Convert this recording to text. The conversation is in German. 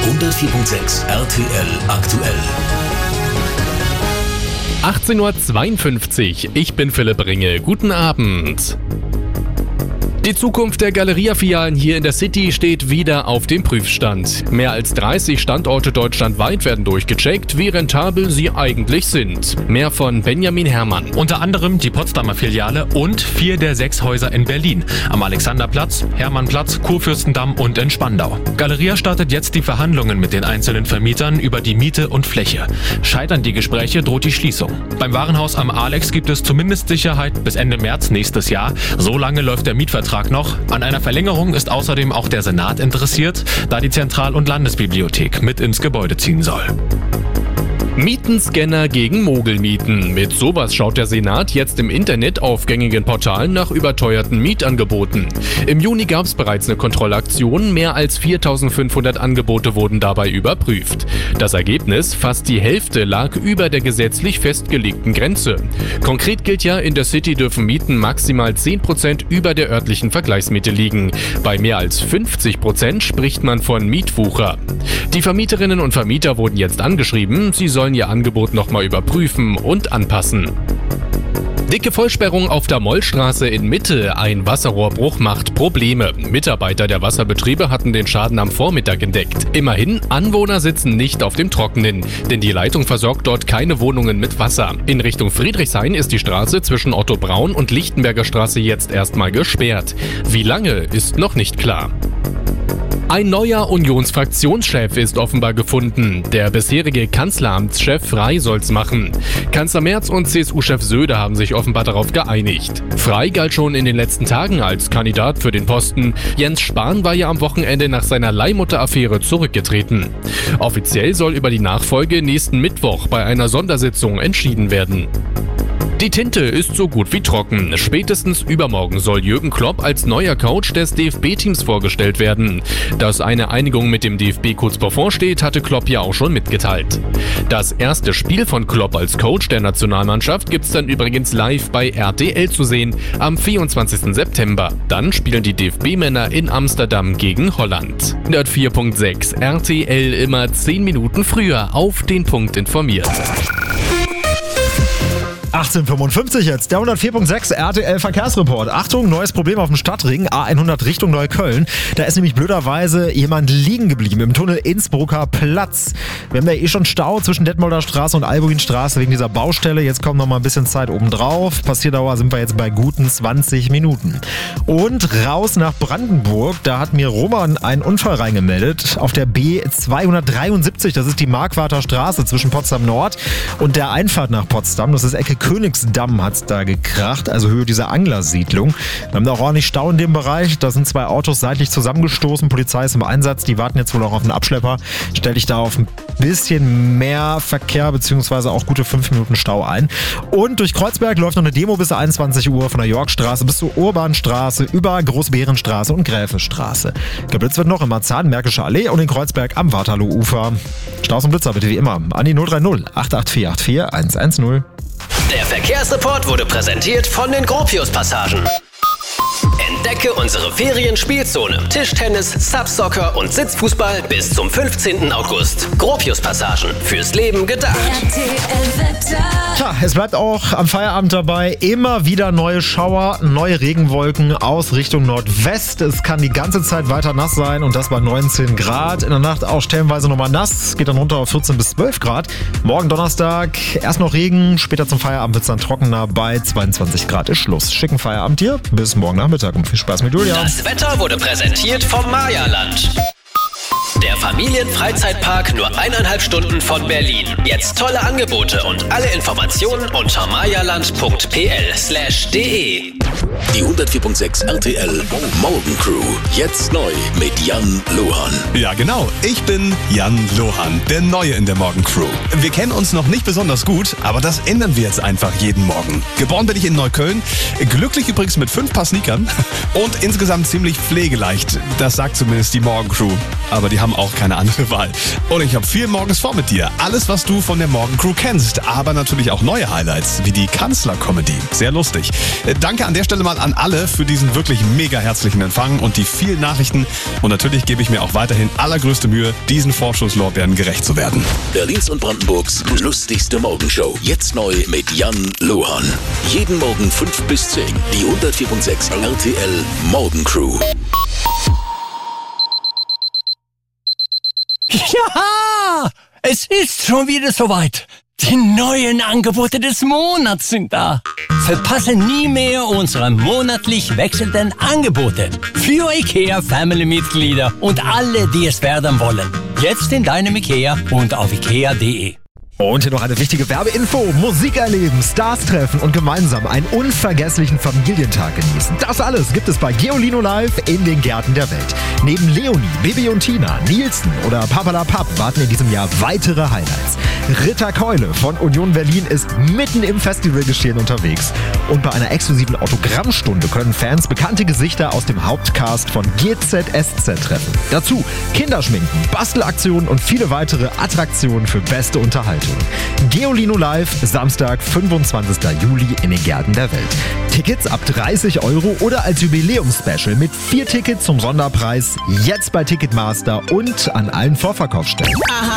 104.6 RTL aktuell. 18.52 Uhr, ich bin Philipp Ringe. Guten Abend. Die Zukunft der Galeria-Filialen hier in der City steht wieder auf dem Prüfstand. Mehr als 30 Standorte deutschlandweit werden durchgecheckt, wie rentabel sie eigentlich sind. Mehr von Benjamin Herrmann. Unter anderem die Potsdamer Filiale und 4 der 6 Häuser in Berlin. Am Alexanderplatz, Hermannplatz, Kurfürstendamm und in Spandau. Galeria startet jetzt die Verhandlungen mit den einzelnen Vermietern über die Miete und Fläche. Scheitern die Gespräche, droht die Schließung. Beim Warenhaus am Alex gibt es zumindest Sicherheit bis Ende März nächstes Jahr. So lange läuft der Mietvertrag noch. An einer Verlängerung ist außerdem auch der Senat interessiert, da die Zentral- und Landesbibliothek mit ins Gebäude ziehen soll. Mietenscanner gegen Mogelmieten. Mit sowas schaut der Senat jetzt im Internet auf gängigen Portalen nach überteuerten Mietangeboten. Im Juni gab es bereits eine Kontrollaktion. Mehr als 4.500 Angebote wurden dabei überprüft. Das Ergebnis, fast die Hälfte lag über der gesetzlich festgelegten Grenze. Konkret gilt ja, in der City dürfen Mieten maximal 10% über der örtlichen Vergleichsmiete liegen. Bei mehr als 50% spricht man von Mietwucher. Die Vermieterinnen und Vermieter wurden jetzt angeschrieben, sie sollen ihr Angebot nochmal überprüfen und anpassen. Dicke Vollsperrung auf der Mollstraße in Mitte. Ein Wasserrohrbruch macht Probleme. Mitarbeiter der Wasserbetriebe hatten den Schaden am Vormittag entdeckt. Immerhin, Anwohner sitzen nicht auf dem Trockenen, denn die Leitung versorgt dort keine Wohnungen mit Wasser. In Richtung Friedrichshain ist die Straße zwischen Otto Braun und Lichtenberger Straße jetzt erstmal gesperrt. Wie lange, ist noch nicht klar. Ein neuer Unionsfraktionschef ist offenbar gefunden. Der bisherige Kanzleramtschef Frey soll's machen. Kanzler Merz und CSU-Chef Söder haben sich offenbar darauf geeinigt. Frey galt schon in den letzten Tagen als Kandidat für den Posten. Jens Spahn war ja am Wochenende nach seiner Leihmutter-Affäre zurückgetreten. Offiziell soll über die Nachfolge nächsten Mittwoch bei einer Sondersitzung entschieden werden. Die Tinte ist so gut wie trocken. Spätestens übermorgen soll Jürgen Klopp als neuer Coach des DFB-Teams vorgestellt werden. Dass eine Einigung mit dem DFB kurz bevorsteht, hatte Klopp ja auch schon mitgeteilt. Das erste Spiel von Klopp als Coach der Nationalmannschaft gibt's dann übrigens live bei RTL zu sehen am 24. September. Dann spielen die DFB-Männer in Amsterdam gegen Holland. 104.6 RTL immer 10 Minuten früher auf den Punkt informiert. 18.55 jetzt, der 104.6 RTL Verkehrsreport. Achtung, neues Problem auf dem Stadtring, A100 Richtung Neukölln. Da ist nämlich blöderweise jemand liegen geblieben im Tunnel Innsbrucker Platz. Wir haben da schon Stau zwischen Detmolder Straße und Albuinstraße wegen dieser Baustelle. Jetzt kommt noch mal ein bisschen Zeit obendrauf. Passierdauer sind wir jetzt bei guten 20 Minuten. Und raus nach Brandenburg, da hat mir Roman einen Unfall reingemeldet auf der B273. Das ist die Markwarter Straße zwischen Potsdam Nord und der Einfahrt nach Potsdam. Das ist Ecke Königsdamm hat's da gekracht, also Höhe dieser Anglersiedlung. Wir haben da auch ordentlich Stau in dem Bereich. Da sind 2 Autos seitlich zusammengestoßen. Polizei ist im Einsatz. Die warten jetzt wohl auch auf einen Abschlepper. Stell dich da auf ein bisschen mehr Verkehr bzw. auch gute 5 Minuten Stau ein. Und durch Kreuzberg läuft noch eine Demo bis 21 Uhr von der Yorkstraße bis zur Urbanstraße über Großbärenstraße und Gräfestraße. Geblitzt wird noch in Marzahn, Märkische Allee und in Kreuzberg am Waterloo-Ufer. Staus und Blitzer bitte wie immer an die 030 884 84 110. Der Verkehrsreport wurde präsentiert von den Gropius-Passagen. Entdecke unsere Ferienspielzone. Tischtennis, Subsoccer und Sitzfußball bis zum 15. August. Gropius-Passagen. Fürs Leben gedacht. Tja, es bleibt auch am Feierabend dabei. Immer wieder neue Schauer, neue Regenwolken aus Richtung Nordwest. Es kann die ganze Zeit weiter nass sein und das bei 19 Grad. In der Nacht auch stellenweise nochmal nass. Geht dann runter auf 14 bis 12 Grad. Morgen Donnerstag erst noch Regen. Später zum Feierabend wird es dann trockener. Bei 22 Grad ist Schluss. Schicken Feierabend hier. Bis morgen Nachmittag und viel Spaß mit Julia. Das Wetter wurde präsentiert vom Maya-Land. Der Familienfreizeitpark nur 1,5 Stunden von Berlin. Jetzt tolle Angebote und alle Informationen unter mayaland.pl/de. Die 104.6 RTL Morgencrew. Jetzt neu mit Jan Lohan. Ja, genau. Ich bin Jan Lohan, der Neue in der Morgencrew. Wir kennen uns noch nicht besonders gut, aber das ändern wir jetzt einfach jeden Morgen. Geboren bin ich in Neukölln, glücklich übrigens mit 5 Paar Sneakern und insgesamt ziemlich pflegeleicht. Das sagt zumindest die Morgencrew. Aber die haben auch keine andere Wahl. Und ich habe viel morgens vor mit dir. Alles, was du von der Morgencrew kennst, aber natürlich auch neue Highlights, wie die Kanzler-Comedy. Sehr lustig. Danke an der Stelle Stelle mal an alle für diesen wirklich mega herzlichen Empfang und die vielen Nachrichten. Und natürlich gebe ich mir auch weiterhin allergrößte Mühe, diesen Vorschusslorbeeren gerecht zu werden. Berlins und Brandenburgs lustigste Morgenshow. Jetzt neu mit Jan Lohan. Jeden Morgen 5 bis 10. Die 104.6 RTL Morgencrew. Ja, es ist schon wieder soweit. Die neuen Angebote des Monats sind da. Verpasse nie mehr unsere monatlich wechselnden Angebote für IKEA Family-Mitglieder und alle, die es werden wollen. Jetzt in deinem IKEA und auf ikea.de. Und hier noch eine wichtige Werbeinfo. Musik erleben, Stars treffen und gemeinsam einen unvergesslichen Familientag genießen. Das alles gibt es bei Geolino Live in den Gärten der Welt. Neben Leonie, Bibi und Tina, Nielsen oder Papalapap warten in diesem Jahr weitere Highlights. Ritter Keule von Union Berlin ist mitten im Festivalgeschehen unterwegs. Und bei einer exklusiven Autogrammstunde können Fans bekannte Gesichter aus dem Hauptcast von GZSZ treffen. Dazu Kinderschminken, Bastelaktionen und viele weitere Attraktionen für beste Unterhaltung. Geolino Live, Samstag, 25. Juli in den Gärten der Welt. Tickets ab 30 € oder als Jubiläumsspecial mit 4 Tickets zum Sonderpreis. Jetzt bei Ticketmaster und an allen Vorverkaufsstellen.